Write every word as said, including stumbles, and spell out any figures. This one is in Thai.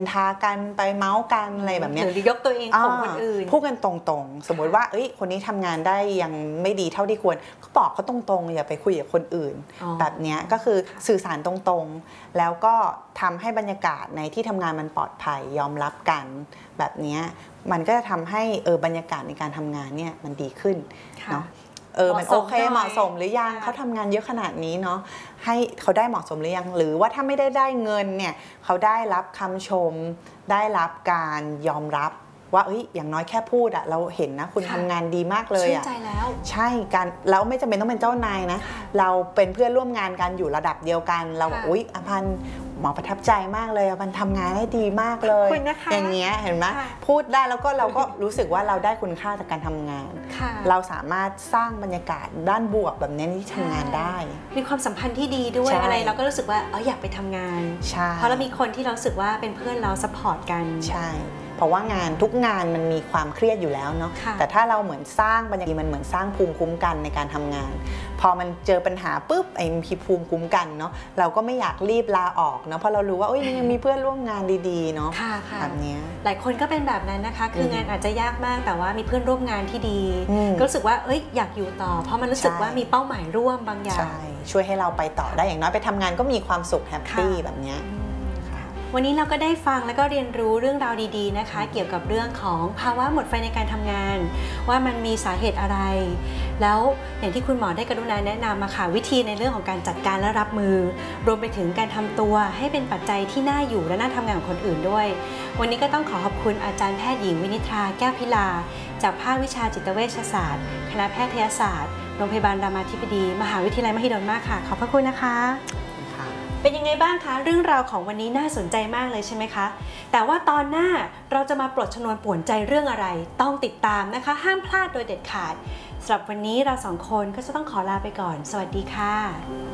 ท้ากันไปเมาส์กันอะไรแบบนี้หรือยกตัวเองของคนอื่นพูดกันตรงๆสมมติว่าเอ้ยคนนี้ทำงานได้ยังไม่ดีเท่าที่ควรก็บอกเขาตรงๆอย่าไปคุยกับคนอื่นแบบนี้ก็คือสื่อสารตรงๆแล้วก็ทำให้บรรยากาศในที่ทำงานมันปลอดภัยยอมรับกันแบบนี้มันก็จะทำให้เออบรรยากาศในการทำงานเนี่ยมันดีขึ้นเนาะเออมันโอเคเหมาะสมหรือยังเขาทำงานเยอะขนาดนี้เนาะให้เขาได้เหมาะสมหรือยังหรือว่าถ้าไม่ได้ได้เงินเนี่ยเขาได้รับคำชมได้รับการยอมรับว่าเอ้ยอย่างน้อยแค่พูดอะเราเห็นนะคุณทำงานดีมากเลยอะชื่นใจแล้วใช่การแล้วไม่จำเป็นต้องเป็นเจ้านายนะเราเป็นเพื่อนร่วมงานกันอยู่ระดับเดียวกันเราอุ๊ยอภันหมอประทับใจมากเลยอภันทำงานได้ดีมากเลยอย่างเงี้ยเห็นไหมพูดได้แล้วก็เราก็รู้สึกว่าเราได้คุณค่าจากการทำงานเราสามารถสร้างบรรยากาศด้านบวกแบบนี้ที่ทำงานได้มีความสัมพันธ์ที่ดีด้วยอะไรเราก็รู้สึกว่าเอออยากไปทำงานเพราะเรามีคนที่เรารู้สึกว่าเป็นเพื่อนเราซัพพอร์ตกันใช่เพราะว่างานทุกงานมันมีความเครียดอยู่แล้วเนาะแต่ถ้าเราเหมือนสร้างบรรยากาศมันเหมือนสร้างภูมิคุ้มกันในการทำงานพอมันเจอปัญหาปุ๊บไอ้มีภูมิคุ้มกันเนาะเราก็ไม่อยากรีบลาออกเนาะเพราะเรารู้ว่าเอ้ยยังมีเพื่อนร่วมงานดีๆเนาะแบบนี้หลายคนก็เป็นแบบนั้นนะคะคืองานอาจจะยากมากแต่ว่ามีเพื่อนร่วมงานที่ดีก็รู้สึกว่าเอ้ยอยากอยู่ต่อเพราะมันรู้สึกว่ามีเป้าหมายร่วมบางอย่างช่วยให้เราไปต่อได้อย่างน้อยไปทำงานก็มีความสุขแฮปปี้แบบนี้วันนี้เราก็ได้ฟังและก็เรียนรู้เรื่องราวดีๆนะคะเกี่ยวกับเรื่องของภาวะหมดไฟในการทำงานว่ามันมีสาเหตุอะไรแล้วอย่างที่คุณหมอได้กรุณาแนะนำมาค่ะวิธีในเรื่องของการจัดการและรับมือรวมไปถึงการทำตัวให้เป็นปัจจัยที่น่าอยู่และน่าทำงานของคนอื่นด้วยวันนี้ก็ต้องขอขอบคุณอาจารย์แพทย์หญิงวินิธาแก้วพิลาจากภาควิชาจิตเวชศาสตร์คณะแพทยศาสตร์โรงพยาบาลรามาธิบดีมหาวิทยาลัยมหิดลมากค่ะขอบพระคุณนะคะเป็นยังไงบ้างคะเรื่องราวของวันนี้น่าสนใจมากเลยใช่ไหมคะแต่ว่าตอนหน้าเราจะมาปลดชนวนป่วนใจเรื่องอะไรต้องติดตามนะคะห้ามพลาดโดยเด็ดขาดสำหรับวันนี้เราสองคนก็จะต้องขอลาไปก่อนสวัสดีค่ะ